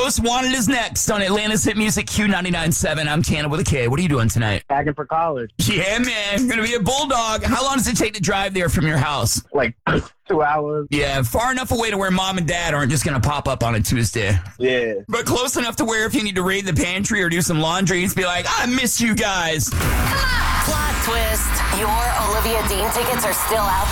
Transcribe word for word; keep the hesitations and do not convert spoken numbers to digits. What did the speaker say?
Most Wanted is next on Atlanta's Hit Music Q ninety-nine point seven. I'm Tanner with a K. What are you doing tonight? Packing for college. Yeah, man. Gonna be a Bulldog. How long does it take to drive there from your house? Like two hours. Yeah, far enough away to where mom and dad aren't just gonna pop up on a Tuesday. Yeah. But close enough to where if you need to raid the pantry or do some laundry, just be like, I miss you guys. Plot twist. Your Olivia Dean tickets are still out